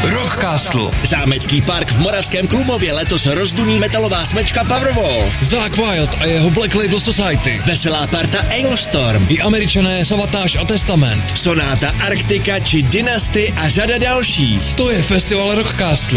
Rockcastle. Zámecký park v Moravském Klumově letos rozduní metalová smečka Powerwolf. Zakk Wylde a jeho Black Label Society. Veselá parta Ailstorm. I Američané Savatage a Testament. Sonáta Arktika či Dynasty a řada dalších. To je festival Rockcastle.